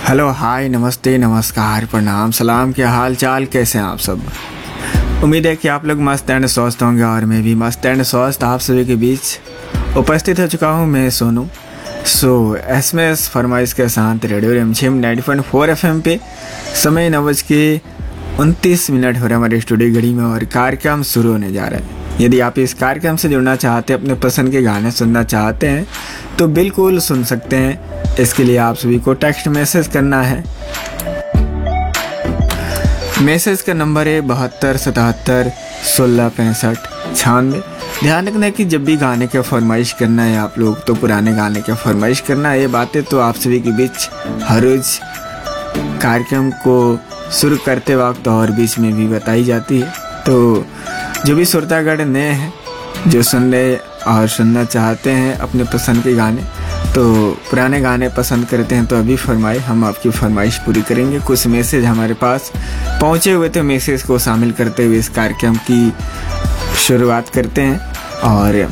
Hello, हाय, नमस्ते, नमस्कार, प्रणाम, सलाम। क्या हाल चाल, कैसे हैं आप सब? उम्मीद है कि आप लोग मस्त एंड स्वस्थ होंगे और मैं भी मस्त एंड स्वस्थ आप सभी के बीच उपस्थित हो चुका हूं। मैं सोनू एसएमएस फरमाइश के साथ रेडियो रिमझिम 90.4 FM पे समय 9:29 हो रहा है हमारे स्टूडियो घड़ी में और कार्यक्रम शुरू होने जा रहा है। यदि आप इस कार्यक्रम से जुड़ना चाहते हैं, अपने पसंद के गाने सुनना चाहते हैं तो बिल्कुल सुन सकते हैं। इसके लिए आप सभी को टेक्स्ट मैसेज करना है। मैसेज का नंबर है 72 77 16 65 96। ध्यान रखना है कि जब भी गाने की फरमाइश करना है आप लोग तो पुराने गाने की फरमाइश करना है। ये बातें तो आप सभी के बीच हर रोज कार्यक्रम को शुरू करते वक्त और बीच में भी बताई जाती है। तो जो भी श्रोतागण नए हैं, जो सुनने और सुनना चाहते हैं अपने पसंद के गाने, तो पुराने गाने पसंद करते हैं तो अभी फरमाए, हम आपकी फरमाइश पूरी करेंगे। कुछ मैसेज हमारे पास पहुंचे हुए थे, मैसेज को शामिल करते हुए इस कार्यक्रम की शुरुआत करते हैं। और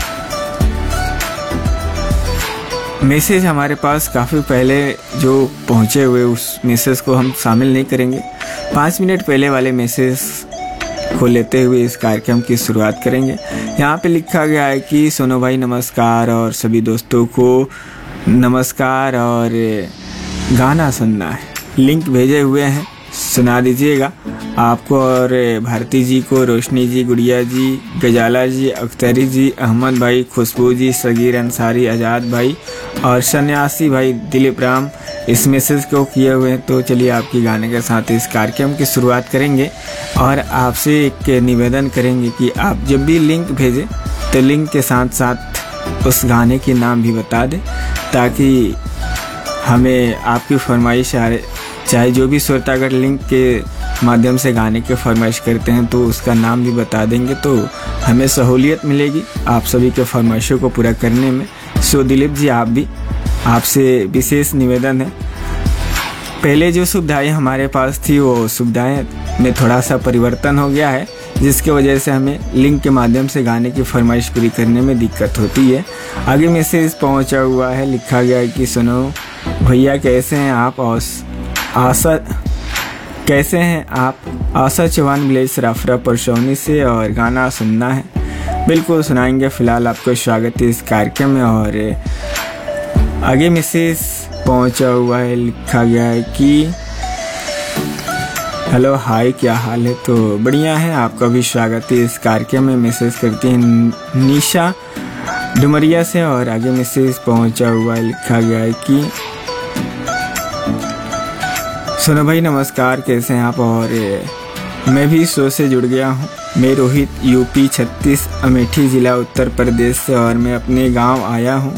मैसेज हमारे पास काफ़ी पहले जो पहुंचे हुए, उस मैसेज को हम शामिल नहीं करेंगे। 5 मिनट पहले वाले मैसेज को लेते हुए इस कार्यक्रम की शुरुआत करेंगे। यहाँ पे लिखा गया है कि सोनू भाई नमस्कार और सभी दोस्तों को नमस्कार और गाना सुनना है। लिंक भेजे हुए हैं, सुना दीजिएगा। आपको और भारती जी को, रोशनी जी, गुड़िया जी, गजाला जी, अख्तरी जी, अहमद भाई, खुशबू जी, सगीर अंसारी, आज़ाद भाई और सन्यासी भाई दिलीप राम इस मैसेज को किए हुए हैं। तो चलिए आपकी गाने के साथ इस कार्यक्रम की शुरुआत करेंगे और आपसे एक निवेदन करेंगे कि आप जब भी लिंक भेजें तो लिंक के साथ साथ उस गाने के नाम भी बता दें, ताकि हमें आपकी फरमाइश चाहे जो भी श्रोतागण लिंक के माध्यम से गाने की फरमाइश करते हैं तो उसका नाम भी बता देंगे तो हमें सहूलियत मिलेगी आप सभी के फरमाइशों को पूरा करने में। सो दिलीप जी, आप भी, आपसे विशेष निवेदन है। पहले जो सुविधाएं हमारे पास थी वो सुविधाएं में थोड़ा सा परिवर्तन हो गया है, जिसके वजह से हमें लिंक के माध्यम से गाने की फरमाइश पूरी करने में दिक्कत होती है। आगे मैसेज पहुंचा हुआ है, लिखा गया है कि सुनो भैया कैसे हैं आप, आशा चौहान विलेज सराफरा परसौनी से और गाना सुनना है। बिल्कुल सुनाएंगे। फिलहाल आपको स्वागत है इस कार्यक्रम में। और आगे मैसेज पहुंचा हुआ है, लिखा गया है कि हेलो हाय, क्या हाल है? तो बढ़िया है, आपका भी स्वागत है इस कार्यक्रम में। मैसेज करती हैं निशा डुमरिया से। और आगे मैसेज पहुंचा हुआ है, लिखा गया है कि सोनू भाई नमस्कार, कैसे हैं आप? और मैं भी शो से जुड़ गया हूं। मैं रोहित, यूपी 36 अमेठी ज़िला उत्तर प्रदेश से और मैं अपने गांव आया हूं।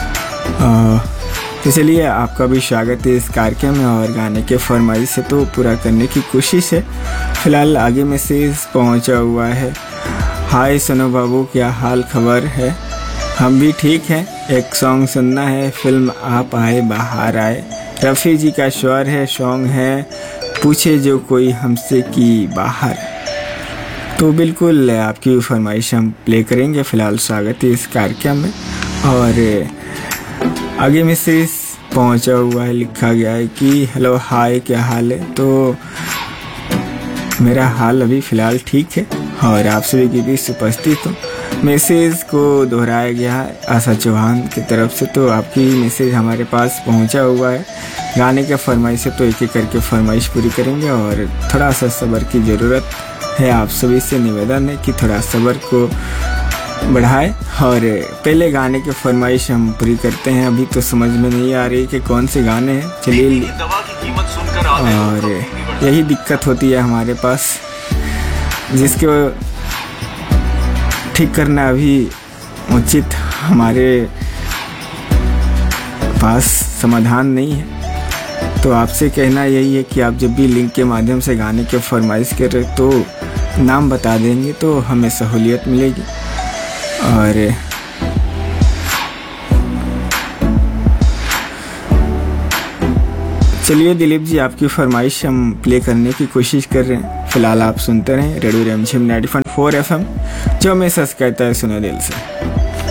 तो चलिए आपका भी स्वागत है इस कार्यक्रम में और गाने के फरमाइश से तो पूरा करने की कोशिश है। फिलहाल आगे मैसेज पहुंचा हुआ है, हाय सोनू बाबू, क्या हाल खबर है? हम भी ठीक हैं। एक सॉन्ग सुनना है, फिल्म आप आए बाहर आए, रफ़ी जी का स्वर है, सॉन्ग है पूछे जो कोई हमसे की बाहर। तो बिल्कुल आपकी फरमाइश हम प्ले करेंगे। फिलहाल स्वागत है इस कार्यक्रम में। और आगे मैसेज पहुंचा हुआ है, लिखा गया है कि हेलो हाय, क्या हाल है? तो मेरा हाल अभी फ़िलहाल ठीक है और आप सभी के बीच उपस्थित हूँ। मैसेज को दोहराया गया है आशा चौहान की तरफ से। तो आपकी मैसेज हमारे पास पहुंचा हुआ है। गाने के फरमाइश से तो एक एक करके फरमाइश पूरी करेंगे और थोड़ा सा सब्र की ज़रूरत है। आप सभी से निवेदन है कि थोड़ा सब्र को बढ़ाए और पहले गाने के फरमाइश हम पूरी करते हैं। अभी तो समझ में नहीं आ रही कि कौन से गाने हैं। चलिए, और यही दिक्कत होती है हमारे पास, जिसको ठीक करना अभी उचित हमारे पास समाधान नहीं है। तो आपसे कहना यही है कि आप जब भी लिंक के माध्यम से गाने के फरमाइश करें तो नाम बता देंगे तो हमें सहूलियत मिलेगी। और चलिए दिलीप जी, आपकी फरमाइश हम प्ले करने की कोशिश कर रहे हैं। फिलहाल आप सुनते रहें रेडियो रिमझिम 90.4 FM, जो हमें सच कहता है सुनो दिल से।